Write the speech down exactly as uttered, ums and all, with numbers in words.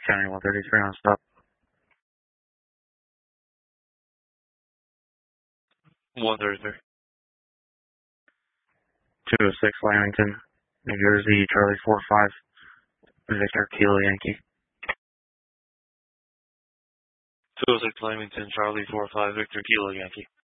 County one thirty-three on stop. one thirty-three. two oh six Lamington, New Jersey, Charlie four five, Victor Kilo Yankee. two oh six Lamington, Charlie four five, Victor Kilo Yankee.